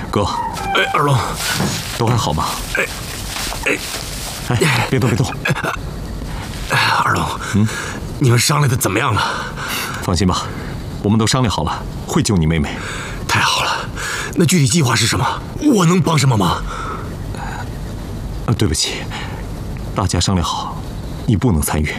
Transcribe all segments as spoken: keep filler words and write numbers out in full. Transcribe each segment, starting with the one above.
哥， 哎，二龙， 都还好吗？ 哎， 哎，哎，别动别动。 哎，二龙， 嗯， 你们商量的怎么样了？ 放心吧，我们都商量好了，会救你妹妹。 太好了，那具体计划是什么？我能帮什么忙？ 啊，对不起，大家商量好，你不能参与。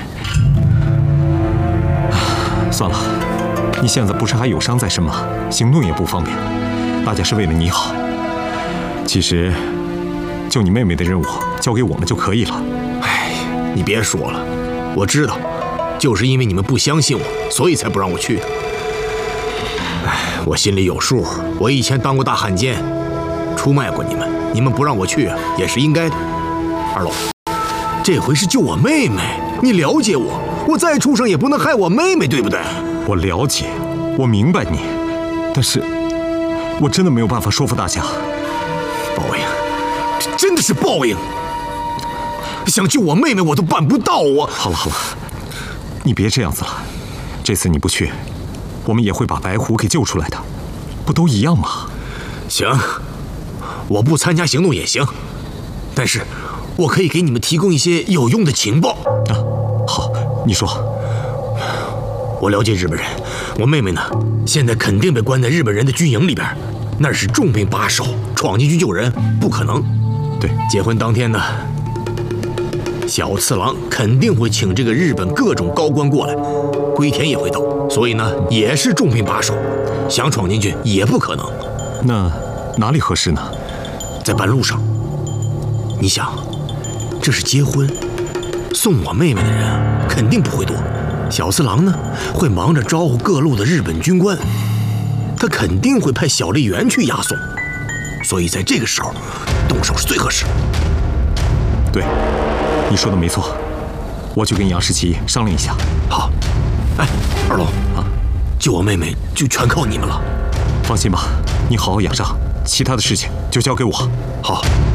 算了，你现在不是还有伤在身吗？行动也不方便。大家是为了你好。其实，救你妹妹的任务交给我们就可以了。 哎，你别说了，我知道，就是因为你们不相信我，所以才不让我去的。哎，我心里有数。我以前当过大汉奸，出卖过你们，你们不让我去也是应该的。二龙，这回是救我妹妹，你了解我，我再出声也不能害我妹妹，对不对？ 我了解，我明白你，但是，我真的没有办法说服大家。 报应，这真的是报应。想救我妹妹，我都办不到。我好了好了，你别这样子了。这次你不去，我们也会把白狐给救出来的，不都一样吗？ 行，我不参加行动也行，但是我可以给你们提供一些有用的情报。 啊，好，你说。 我了解日本人，我妹妹呢，现在肯定被关在日本人的军营里边，那是重兵把守，闯进去救人不可能。 对， 结婚当天呢，小次郎肯定会请这个日本各种高官过来，龟田也会到，所以呢，也是重兵把守，想闯进去也不可能。 那哪里合适呢？ 在半路上，你想，这是结婚，送我妹妹的人肯定不会多。小次郎呢，会忙着招呼各路的日本军官，他肯定会派小笠原去押送，所以在这个时候动手是最合适。 对，你说的没错，我去跟杨士奇商量一下。 好，哎，二龙啊，救我妹妹就全靠你们了。 放心吧，你好好养伤，其他的事情就交给我。 好。